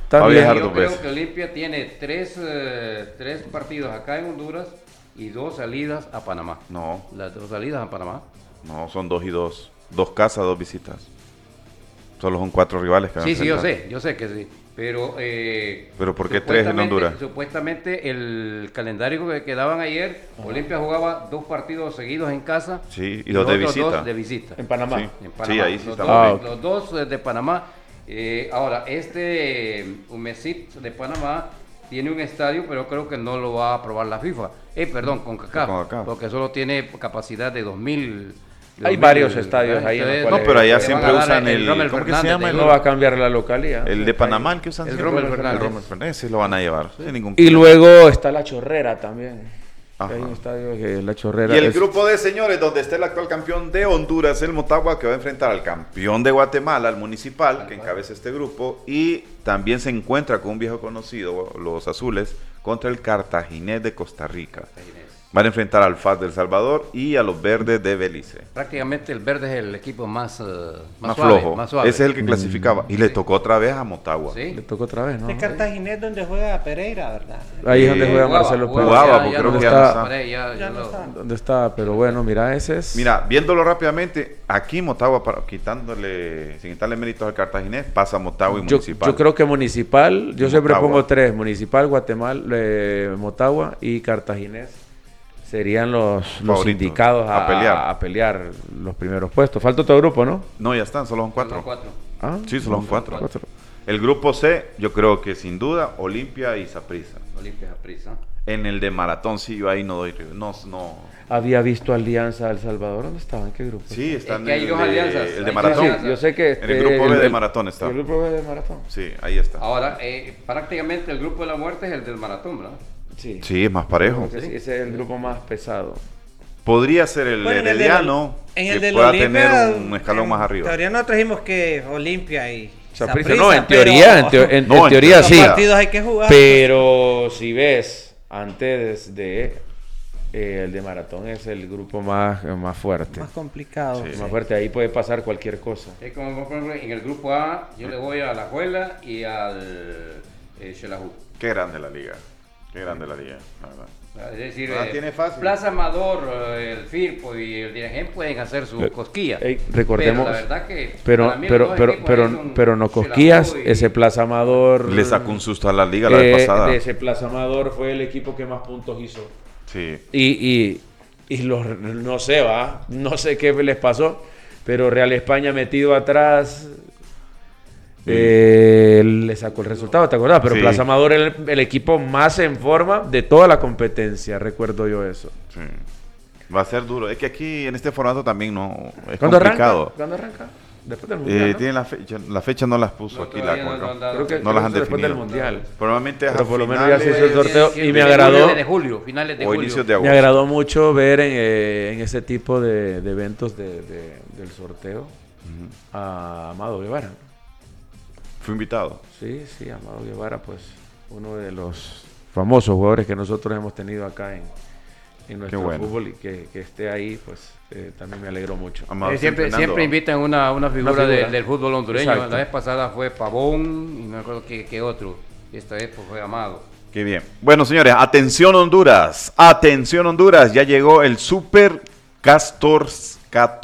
también. Yo creo que Olimpia tiene tres partidos acá en Honduras y 2 salidas a Panamá. No. Las 2 salidas a Panamá. No, son 2 y 2. 2 casas, 2 visitas. Solo son 4 rivales que van a enfrentar. Yo sé que sí. Pero ¿por qué 3 en Honduras? Supuestamente el calendario que quedaban ayer, Olimpia jugaba 2 partidos seguidos en casa. Sí, y 2 de visita. 2 de visita. En Panamá. Sí, En Panamá. sí, ahí sí los estamos. dos de Panamá. Ahora, Umesit de Panamá tiene un estadio, pero creo que no lo va a aprobar la FIFA. Perdón, CONCACAF, porque solo tiene capacidad de 2000. Hay varios estadios ahí. No, pero allá siempre usan el ¿cómo que se llama? No va a cambiar la localidad. El de Panamá, el que usan el siempre. Rommel Fernández. El Rommel Fernández, ese lo van a llevar. Sin ningún Y problema. luego está La Chorrera también. Ajá. Hay un estadio que La Chorrera. Y el grupo de señores, donde está el actual campeón de Honduras, el Motagua, que va a enfrentar al campeón de Guatemala, al Municipal, que encabeza este grupo, y también se encuentra con un viejo conocido, los azules, contra el Cartaginés de Costa Rica. Van a enfrentar al FAS del Salvador y a los Verdes de Belice. Prácticamente el Verde es el equipo más flojo. Más suave. Ese es el que clasificaba. Y le tocó otra vez a Motagua. Sí. Le tocó otra vez, ¿no? De Cartaginés donde juega Pereira, ¿verdad? Ahí es donde juega Jugaba, Marcelo Pérez. Jugaba, porque creo que ya no está. Ya no está. ¿Dónde está? Pero bueno, mira, ese es. Mira, viéndolo rápidamente, aquí Motagua, sin quitarle méritos al Cartaginés, pasa Motagua y Municipal. Yo creo que Municipal, yo siempre Motagua. pongo 3: Municipal, Guatemala, Motagua y Cartaginés. Serían los Favoritos indicados a pelear los primeros puestos. Falta otro grupo, ¿no? No, ya están, solo son 4. Ah, Sí, solo son 4. El grupo C, yo creo que sin duda, Olimpia y Saprissa. Olimpia Saprissa. En el de maratón, sí, yo ahí no doy. No. Había visto Alianza El Salvador. ¿Dónde estaba? ¿En qué grupo? Sí, están que hay en dos alianzas. el de Hay maratón. dos Sí, yo sé que. En el grupo B de maratón está. El grupo B de maratón. Sí, ahí está. Ahora, prácticamente el grupo de la muerte es el del maratón, ¿verdad? Sí. Sí, es más parejo. Ese es el grupo más pesado. Podría ser el Bueno, Herediano, en el que de pueda Olimpia, tener un escalón más arriba. Todavía no trajimos que Olimpia y Saprissa, Saprissa, no, en pero teoría, en No, en teoría los sí. partidos hay que jugar. Pero si ves, antes de el de maratón es el grupo más fuerte. Más complicado. Sí. Más fuerte, ahí puede pasar cualquier cosa. Es como, por ejemplo, en el grupo A, yo le voy a la Juela y al Xelajú. Qué grande la liga. Qué grande la liga, la verdad. Es decir, tiene fácil. Plaza Amador, el Firpo y el Dirigén pueden hacer sus cosquillas. Recordemos, pero la verdad que pero, para mí los dos equipos ahí son pero no cosquillas, Xelajú y- ese Plaza Amador. Le sacó un susto a la liga la vez pasada. De ese Plaza Amador fue el equipo que más puntos hizo. Sí. Y no sé, no sé qué les pasó, pero Real España metido atrás le sacó el resultado, ¿te acordás? Pero Sí. Plaza Amador era el equipo más en forma de toda la competencia, recuerdo yo eso. Sí. Va a ser duro. Es que aquí en este formato también no es ¿Cuándo complicado. arranca? ¿Cuándo arranca? Después del Mundial, ¿no? Tienen la fecha no las puso No, aquí todavía la no Conca. han dado. Creo que No las han después del definido. Mundial. Probablemente es Pero a por lo menos ya se hizo el finales sorteo y me Finales agradó. de julio, finales de o julio. inicios de Me agosto. agradó mucho ver en ese tipo de eventos del sorteo a Amado Guevara. Fue invitado. Sí, Amado Guevara, pues uno de los famosos jugadores que nosotros hemos tenido acá en nuestro bueno. fútbol y que esté ahí, pues también me alegró mucho. Amado Siempre entrenando. invitan una figura, figura. del fútbol hondureño. Exacto. La vez pasada fue Pavón y no me acuerdo qué otro. Esta vez pues, fue Amado. Qué bien. Bueno, señores, atención Honduras. Atención Honduras. Ya llegó el Super Castorce.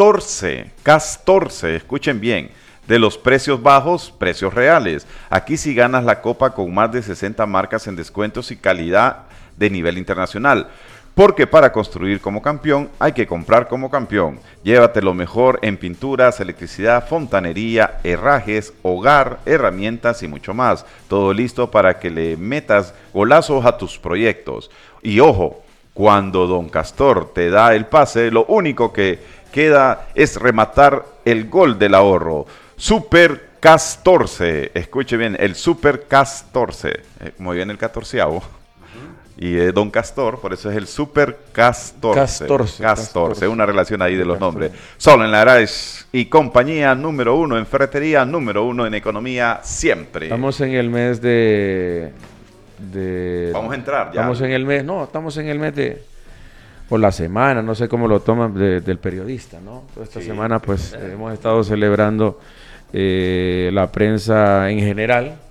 14. Escuchen bien. De los precios bajos, precios reales. Aquí sí ganas la copa con más de 60 marcas en descuentos y calidad de nivel internacional. Porque para construir como campeón hay que comprar como campeón. Llévate lo mejor en pinturas, electricidad, fontanería, herrajes, hogar, herramientas y mucho más. Todo listo para que le metas golazos a tus proyectos. Y ojo, cuando Don Castor te da el pase, lo único que queda es rematar el gol del ahorro. Super Castorce. Escuche bien, el Super Castorce. Como viene el 14avo. Y es Don Castor, por eso es el Super Castorce. Castorce, una relación ahí de los nombres. Solo en la Araes y compañía número 1 en ferretería, número 1 en economía, siempre. Estamos en el mes de Vamos a entrar ya. Estamos en el mes o la semana, no sé cómo lo toman, del periodista, ¿no? Toda esta semana pues hemos estado celebrando la prensa en general,